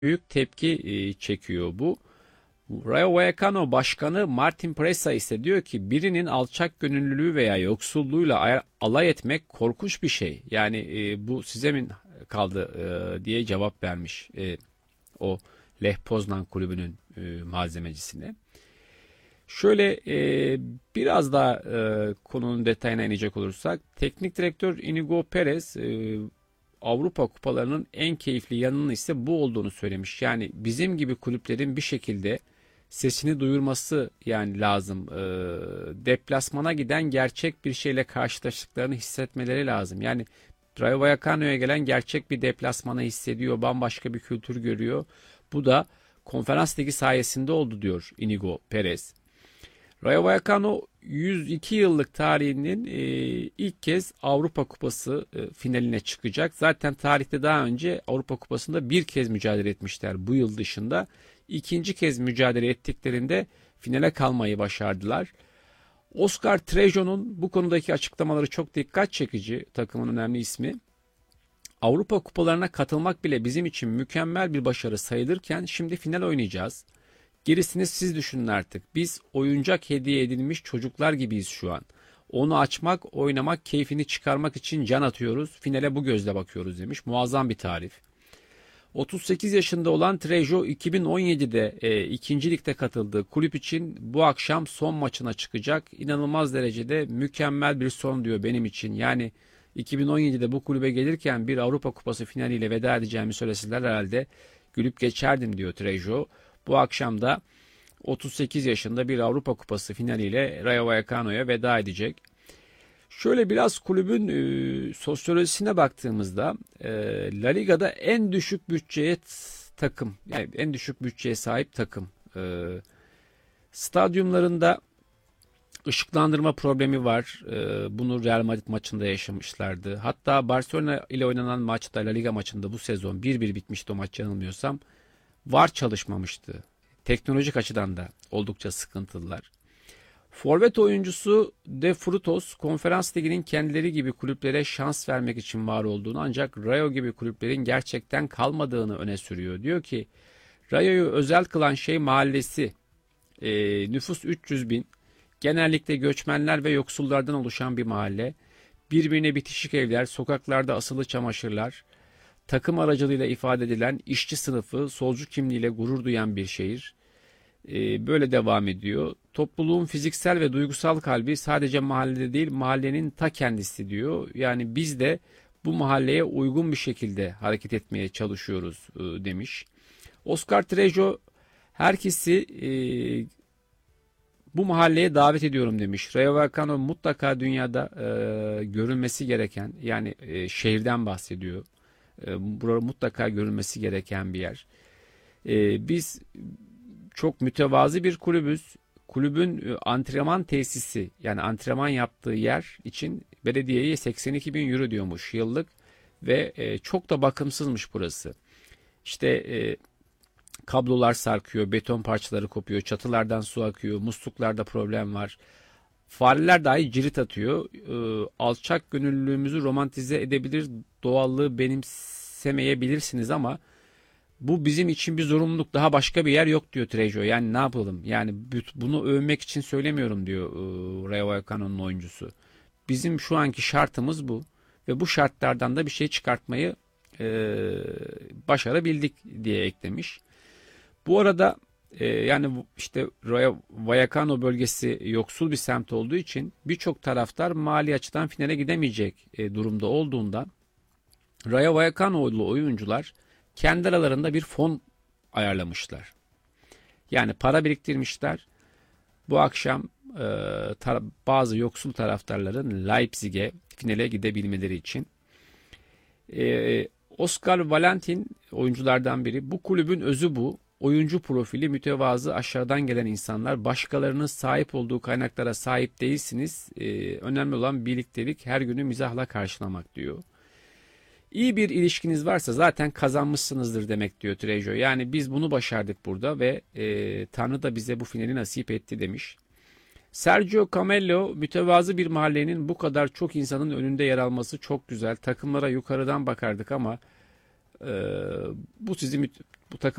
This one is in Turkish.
büyük tepki çekiyor bu. Rayo Vallecano Başkanı Martin Presa ise diyor ki birinin alçak gönüllülüğü veya yoksulluğuyla alay etmek korkunç bir şey. Yani bu size mi kaldı diye cevap vermiş o Lech Poznan kulübünün malzemecisine. Şöyle biraz daha konunun detayına inecek olursak teknik direktör Inigo Perez Avrupa kupalarının en keyifli yanının ise bu olduğunu söylemiş. Yani bizim gibi kulüplerin bir şekilde sesini duyurması yani lazım. Deplasmana giden gerçek bir şeyle karşılaştıklarını hissetmeleri lazım. Yani Rayo Vallecano'ya gelen gerçek bir deplasmanı hissediyor, bambaşka bir kültür görüyor. Bu da Konferans Ligi sayesinde oldu diyor Inigo Perez. Rayo Vallecano 102 yıllık tarihinin ilk kez Avrupa Kupası finaline çıkacak. Zaten tarihte daha önce Avrupa Kupası'nda bir kez mücadele etmişler bu yıl dışında. İkinci kez mücadele ettiklerinde finale kalmayı başardılar. Oscar Trejo'nun bu konudaki açıklamaları çok dikkat çekici, takımın önemli ismi. Avrupa Kupalarına katılmak bile bizim için mükemmel bir başarı sayılırken şimdi final oynayacağız. Gerisini siz düşünün artık. Biz oyuncak hediye edilmiş çocuklar gibiyiz şu an. Onu açmak, oynamak, keyfini çıkarmak için can atıyoruz. Finale bu gözle bakıyoruz demiş. Muazzam bir tarif. 38 yaşında olan Trejo 2017'de ikinci ligde katıldığı kulüp için bu akşam son maçına çıkacak. İnanılmaz derecede mükemmel bir son diyor benim için. Yani 2017'de bu kulübe gelirken bir Avrupa Kupası finaliyle veda edeceğimi söyleseler herhalde gülüp geçerdim diyor Trejo. Bu akşam da 38 yaşında bir Avrupa Kupası finaliyle Rayo Vallecano'ya veda edecek. Şöyle biraz kulübün sosyolojisine baktığımızda La Liga'da en düşük bütçeye takım, yani en düşük bütçeye sahip takım. Stadyumlarında ışıklandırma problemi var. Bunu Real Madrid maçında yaşamışlardı. Hatta Barcelona ile oynanan maçta La Liga maçında bu sezon 1-1 bitmişti o maç yanılmıyorsam. VAR çalışmamıştı. Teknolojik açıdan da oldukça sıkıntılılar. Forvet oyuncusu De Frutos, Konferans Ligi'nin kendileri gibi kulüplere şans vermek için var olduğunu ancak Rayo gibi kulüplerin gerçekten kalmadığını öne sürüyor. Diyor ki Rayo'yu özel kılan şey mahallesi. Nüfus 300 bin. Genellikle göçmenler ve yoksullardan oluşan bir mahalle. Birbirine bitişik evler, sokaklarda asılı çamaşırlar. Takım aracılığıyla ifade edilen işçi sınıfı, solcu kimliğiyle gurur duyan bir şehir. Böyle devam ediyor. Topluluğun fiziksel ve duygusal kalbi sadece mahallede değil, mahallenin ta kendisi diyor. Yani biz de bu mahalleye uygun bir şekilde hareket etmeye çalışıyoruz demiş. Oscar Trejo herkesi bu mahalleye davet ediyorum demiş. Rayo Vallecano mutlaka dünyada görülmesi gereken, yani şehirden bahsediyor. Burada mutlaka görülmesi gereken bir yer. Biz çok mütevazı bir kulübüz. Kulübün antrenman tesisi, yani antrenman yaptığı yer için belediyeye 82 bin euro diyormuş yıllık ve çok da bakımsızmış burası. İşte kablolar sarkıyor, beton parçaları kopuyor, çatılardan su akıyor, musluklarda problem var. Fareler dahi cirit atıyor. Alçak gönüllülüğümüzü romantize edebilir, doğallığı benimsemeyebilirsiniz ama bu bizim için bir zorunluluk. Daha başka bir yer yok diyor Trejo. Yani ne yapalım? Yani bunu övmek için söylemiyorum diyor Rayo Vallecano'nun oyuncusu. Bizim şu anki şartımız bu ve bu şartlardan da bir şey çıkartmayı başarabildik diye eklemiş. Bu arada yani işte Rayo Vallecano bölgesi yoksul bir semt olduğu için birçok taraftar mali açıdan finale gidemeyecek durumda olduğundan Rayo Vallecano'lu oyuncular kendi aralarında bir fon ayarlamışlar. Yani para biriktirmişler. Bu akşam bazı yoksul taraftarların Leipzig'e finale gidebilmeleri için. Oscar Valentin oyunculardan biri. Bu kulübün özü bu. Oyuncu profili mütevazı, aşağıdan gelen insanlar. Başkalarının sahip olduğu kaynaklara sahip değilsiniz. Önemli olan birliktelik, her günü mizahla karşılamak diyor. İyi bir ilişkiniz varsa zaten kazanmışsınızdır demek diyor Trejo. Yani biz bunu başardık burada ve Tanrı da bize bu finali nasip etti demiş. Sergio Camello, mütevazı bir mahallenin bu kadar çok insanın önünde yer alması çok güzel. Takımlara yukarıdan bakardık ama bu sizi bu takım